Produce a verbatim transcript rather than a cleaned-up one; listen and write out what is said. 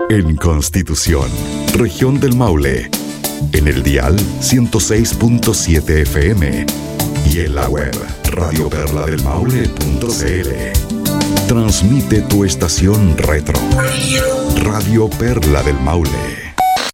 En Constitución, región del Maule, en el dial ciento seis punto siete F M y en la web radio perla del maule punto c l. Transmite tu estación retro, Radio Perla del Maule.